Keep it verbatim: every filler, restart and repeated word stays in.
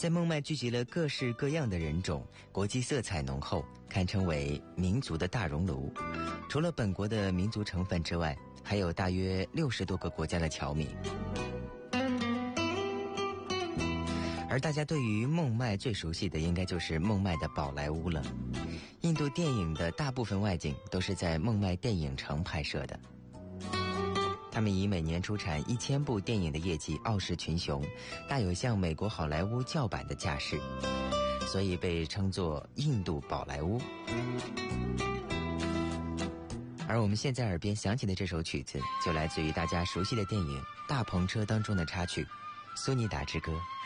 在孟买聚集了各式各样的人种，国际色彩浓厚，堪称为民族的大熔炉。除了本国的民族成分之外，还有大约六十多个国家的侨民。而大家对于孟买最熟悉的应该就是孟买的宝莱坞了。印度电影的大部分外景都是在孟买电影城拍摄的，他们以每年出产一千部电影的业绩傲视群雄，大有向美国好莱坞叫板的架势，所以被称作印度宝莱坞。而我们现在耳边响起的这首曲子，就来自于大家熟悉的电影《大篷车》当中的插曲《苏尼达之歌》。